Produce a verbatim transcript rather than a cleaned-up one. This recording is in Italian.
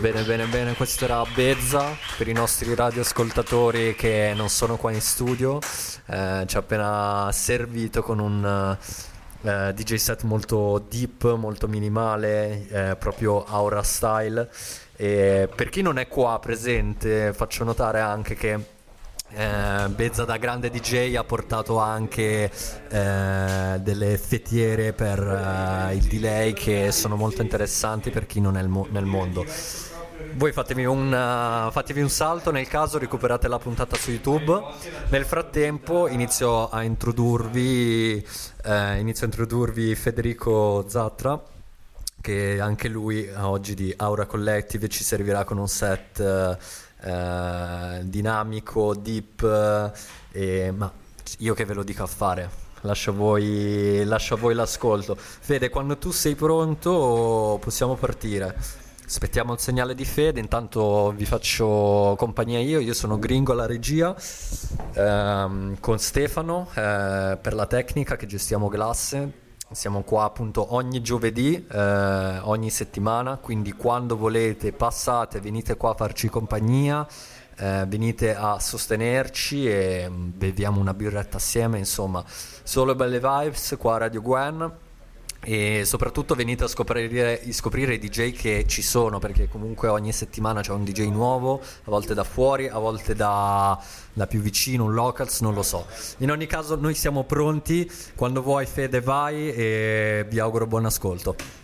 Bene, bene, bene, questo era Bezza per i nostri radioascoltatori che non sono qua in studio. Eh, ci ha appena servito con un eh, D J set molto deep, molto minimale, eh, proprio Aura style. E per chi non è qua presente, faccio notare anche che Eh, Bezza da grande D J ha portato anche eh, delle effettiere per eh, il delay che sono molto interessanti per chi non è il mo- nel mondo. Voi fatevi un, uh, fatevi un salto, nel caso recuperate la puntata su YouTube. Nel frattempo inizio a introdurvi eh, inizio a introdurvi Federico Zatra, che anche lui oggi di Aura Collective ci servirà con un set eh, eh, dinamico, deep, eh, ma io che ve lo dico a fare, lascio a voi, lascio a voi l'ascolto. Fede, quando tu sei pronto possiamo partire. Aspettiamo il segnale di Fede, intanto vi faccio compagnia io, io sono Gringo alla regia, ehm, con Stefano eh, per la tecnica che gestiamo Glasse. Siamo qua appunto ogni giovedì, eh, ogni settimana, quindi quando volete passate, venite qua a farci compagnia, eh, venite a sostenerci e beviamo una birretta assieme, insomma, solo belle vibes qua a Radio Gwen. E soprattutto venite a scoprire, a scoprire i D J che ci sono, perché comunque ogni settimana c'è un D J nuovo, a volte da fuori, a volte da, da più vicino, un locals, non lo so. In ogni caso noi siamo pronti, quando vuoi Fede vai e vi auguro buon ascolto.